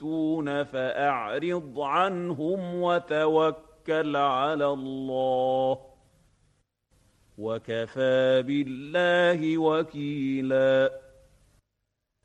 يأتون فأعرض عنهم وتوكل على الله وكفى بالله وكيلا.